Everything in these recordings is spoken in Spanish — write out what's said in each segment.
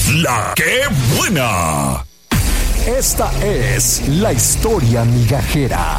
La que buena. Esta es la historia migajera.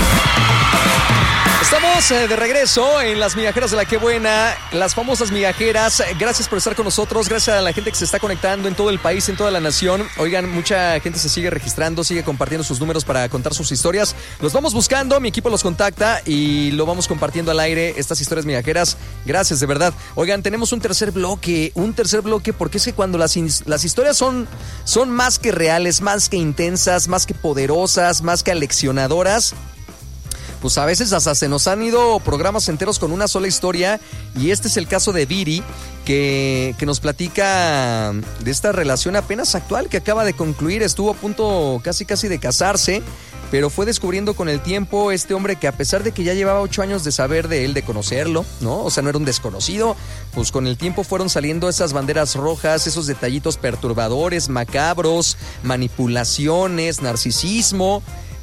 Estamos de regreso en las migajeras de La Que Buena, las famosas migajeras. Gracias por estar con nosotros, gracias a la gente que se está conectando en todo el país, en toda la nación. Oigan, mucha gente se sigue registrando, sigue compartiendo sus números para contar sus historias. Los vamos buscando, mi equipo los contacta y lo vamos compartiendo al aire, estas historias migajeras. Gracias, de verdad. Oigan, tenemos un tercer bloque, porque es que cuando las historias son más que reales, más que intensas, más que poderosas, más que aleccionadoras, pues a veces hasta se nos han ido programas enteros con una sola historia, y este es el caso de Viri, que nos platica de esta relación apenas actual que acaba de concluir. Estuvo a punto casi de casarse, pero fue descubriendo con el tiempo este hombre que, a pesar de que ya llevaba 8 años de saber de él, de conocerlo, ¿no? O sea, no era un desconocido, pues con el tiempo fueron saliendo esas banderas rojas, esos detallitos perturbadores, macabros, manipulaciones, narcisismo.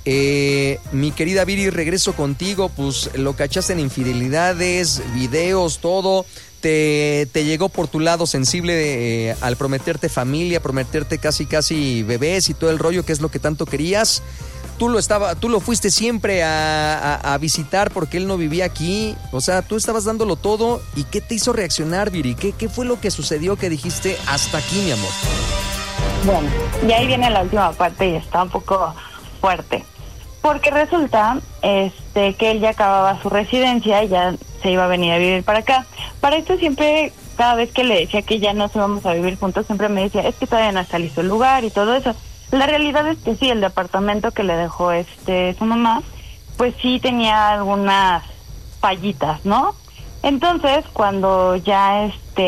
Mi querida Viri, regreso contigo. Pues lo cachaste en infidelidades, videos, todo. Te llegó por tu lado sensible al prometerte familia, prometerte casi bebés y todo el rollo, que es lo que tanto querías. Tú lo fuiste siempre a visitar porque él no vivía aquí. O sea, tú estabas dándolo todo. ¿Y qué te hizo reaccionar, Viri? ¿Qué fue lo que sucedió que dijiste hasta aquí, mi amor? Bueno, y ahí viene la última parte y está un poco fuerte. Porque resulta que él ya acababa su residencia y ya se iba a venir a vivir para acá. Para esto siempre, cada vez que le decía que ya nos íbamos a vivir juntos, siempre me decía, es que todavía no está listo el lugar y todo eso. La realidad es que sí, el departamento que le dejó su mamá, pues sí tenía algunas fallitas, ¿no? Entonces, cuando ya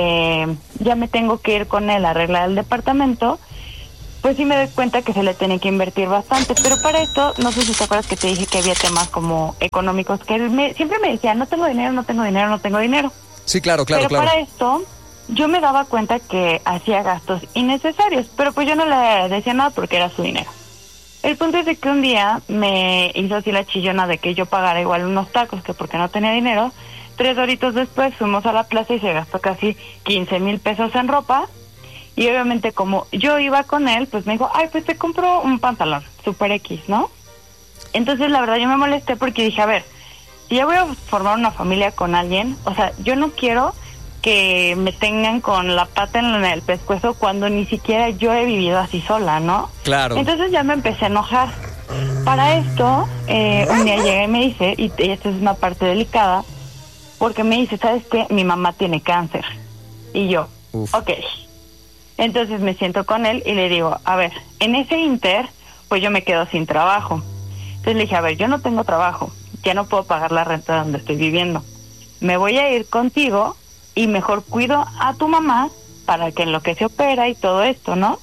me tengo que ir con él a arreglar el departamento, pues sí me doy cuenta que se le tiene que invertir bastante. Pero para esto, no sé si te acuerdas que te dije que había temas como económicos, que él siempre me decía, no tengo dinero. Sí, claro. Pero para esto, yo me daba cuenta que hacía gastos innecesarios, pero pues yo no le decía nada porque era su dinero. El punto es de que un día me hizo así la chillona de que yo pagara igual unos tacos, que porque no tenía dinero. 3 horitos después fuimos a la plaza y se gastó casi 15,000 pesos en ropa. Y obviamente como yo iba con él, pues me dijo, ay, pues te compro un pantalón, super X, ¿no? Entonces la verdad yo me molesté porque dije, a ver, si ya voy a formar una familia con alguien, o sea, yo no quiero que me tengan con la pata en el pescuezo cuando ni siquiera yo he vivido así sola, ¿no? Claro. Entonces ya me empecé a enojar. Para esto, un día llega y me dice, y esta es una parte delicada, porque me dice, ¿sabes qué? Mi mamá tiene cáncer. Y yo, ok. Entonces me siento con él y le digo, a ver, en ese inter, pues yo me quedo sin trabajo. Entonces le dije, a ver, yo no tengo trabajo, ya no puedo pagar la renta donde estoy viviendo. Me voy a ir contigo y mejor cuido a tu mamá para que en lo que se opera y todo esto, ¿no?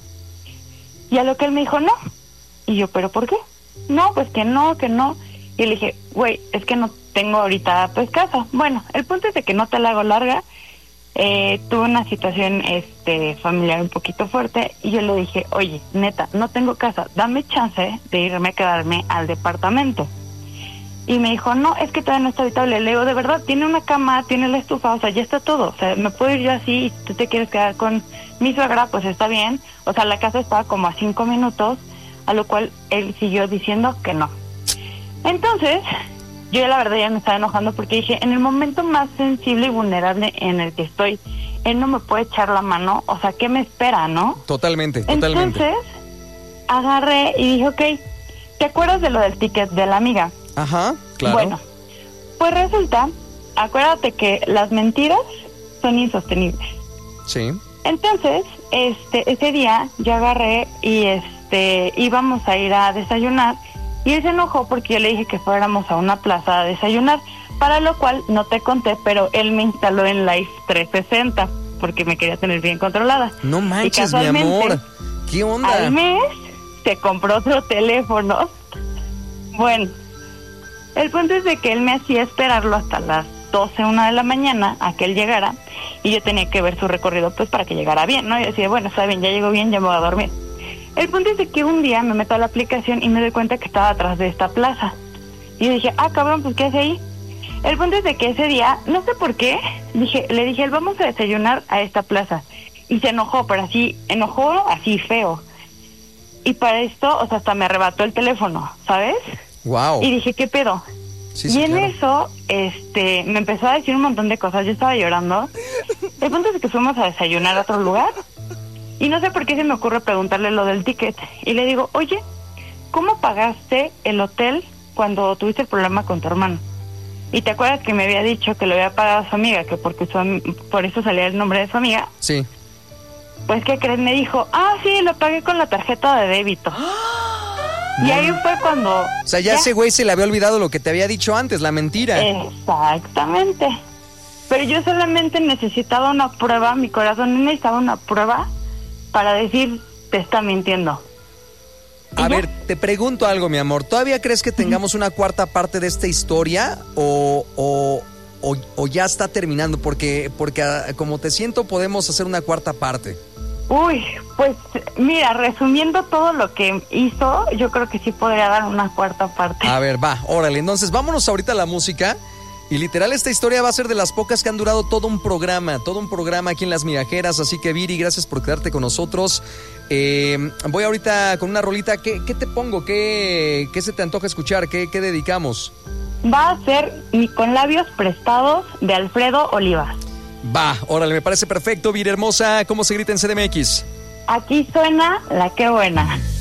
Y a lo que él me dijo, no. Y yo, ¿pero por qué? No, pues que no. Y le dije, güey, es que no tengo ahorita pues casa. Bueno, el punto es de que no te la hago larga. Tuve una situación familiar un poquito fuerte y yo le dije, oye, neta, no tengo casa, dame chance de irme a quedarme al departamento. Y me dijo, no, es que todavía no está habitable. Le digo, de verdad, tiene una cama, tiene la estufa, o sea, ya está todo. O sea, me puedo ir yo así y tú te quieres quedar con mi suegra, pues está bien. O sea, la casa estaba como a 5 minutos, a lo cual él siguió diciendo que no. Entonces, yo la verdad ya me estaba enojando porque dije, en el momento más sensible y vulnerable en el que estoy, él no me puede echar la mano, o sea, ¿qué me espera, no? Totalmente. Entonces, agarré y dije, ok, ¿te acuerdas de lo del ticket de la amiga? Ajá, claro. Bueno, pues resulta, acuérdate que las mentiras son insostenibles. Sí. Entonces, ese día yo agarré y íbamos a ir a desayunar. Y él se enojó porque yo le dije que fuéramos a una plaza a desayunar, para lo cual no te conté, pero él me instaló en Live 360 porque me quería tener bien controlada. No manches, mi amor. ¿Qué onda? Al mes se compró otro teléfono. Bueno, el punto es de que él me hacía esperarlo hasta las 12, 1 de la mañana a que él llegara y yo tenía que ver su recorrido pues para que llegara bien, ¿no? Y decía, bueno, está bien, ya llegó bien, ya me voy a dormir. El punto es de que un día me meto a la aplicación y me doy cuenta que estaba atrás de esta plaza. Y yo dije, cabrón, pues ¿qué hace ahí? El punto es de que ese día, no sé por qué, le dije, vamos a desayunar a esta plaza. Y se enojó, pero enojó así feo. Y para esto, o sea, hasta me arrebató el teléfono, ¿sabes? Wow. Y dije, ¿qué pedo? Sí, y en claro. eso, me empezó a decir un montón de cosas. Yo estaba llorando. El punto es que fuimos a desayunar a otro lugar. Y no sé por qué se me ocurre preguntarle lo del ticket. Y le digo, oye, ¿cómo pagaste el hotel cuando tuviste el problema con tu hermano? Y te acuerdas que me había dicho que lo había pagado a su amiga, que por eso salía el nombre de su amiga. Sí. Pues, ¿qué crees? Me dijo, sí, lo pagué con la tarjeta de débito. Y ahí fue cuando... O sea, ya ese güey se le había olvidado lo que te había dicho antes, la mentira. Exactamente. Pero yo solamente necesitaba una prueba, mi corazón necesitaba una prueba para decir, te está mintiendo. A ver, te pregunto algo, mi amor. ¿Todavía crees que tengamos una cuarta parte de esta historia o ya está terminando? Porque como te siento, podemos hacer una cuarta parte. Uy, pues mira, resumiendo todo lo que hizo, yo creo que sí podría dar una cuarta parte. A ver, va, órale. Entonces, vámonos ahorita a la música. Y literal, esta historia va a ser de las pocas que han durado todo un programa aquí en Las Migajeras. Así que, Viri, gracias por quedarte con nosotros. Voy ahorita con una rolita. ¿Qué te pongo? ¿Qué se te antoja escuchar? ¿Qué dedicamos? Va a ser Ni con labios prestados, de Alfredo Olivas. Va, órale, me parece perfecto, Viri hermosa. ¿Cómo se grita en CDMX? Aquí suena La Qué Buena.